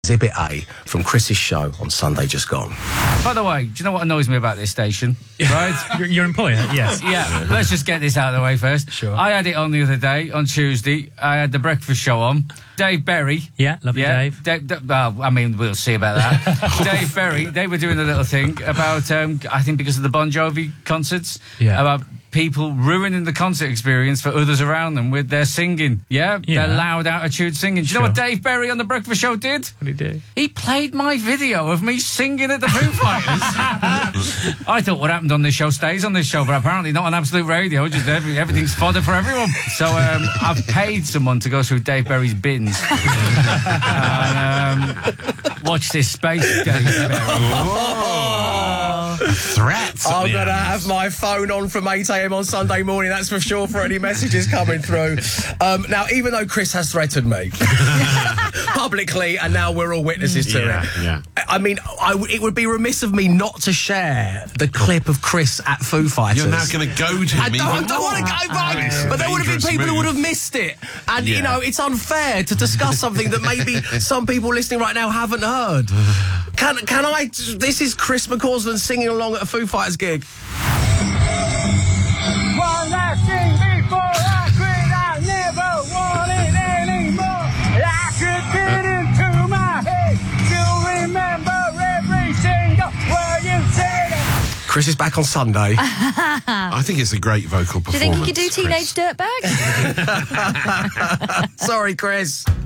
Exhibit A from Chris's show on Sunday just gone. By the way, do you know what annoys me about this station? Right? Your employer, yes. Yeah, let's just get this out of the way first. Sure. I had it on the other day, on Tuesday. I had the breakfast show on. Dave Berry. Yeah, lovely Dave. Well, I mean, we'll see about that. Dave Berry, they were doing a little thing about, I think because of the Bon Jovi concerts, about people ruining the concert experience for others around them with their singing. Yeah. Their loud, out-of-tune singing. Do you know what Dave Berry on the breakfast show did? What did he do? He played my video of me singing at the Foo Fighters. I thought what happened on this show stays on this show, but apparently not on Absolute Radio. Just everything's fodder for everyone. So I've paid someone to go through Dave Berry's bins and watch this space, Dave Berry. Threats. I'm going to have my phone on from 8 a.m. on Sunday morning, that's for sure, for any messages coming through. Now, even though Chris has threatened me publicly, and now we're all witnesses to it, I mean, it would be remiss of me not to share the clip of Chris at Foo Fighters. You're now going to go to him. I don't want to go back, but there would have been people who would have missed it. And, you know, it's unfair to discuss something that maybe some people listening right now haven't heard. Can I... This is Chris McCausland singing along at a Foo Fighters gig. One last thing before I quit, I never want it anymore. I could get into my head to remember every single word you said. Chris is back on Sunday. I think it's a great vocal performance. Do you think he could do Teenage Chris. Dirtbag? Sorry, Chris.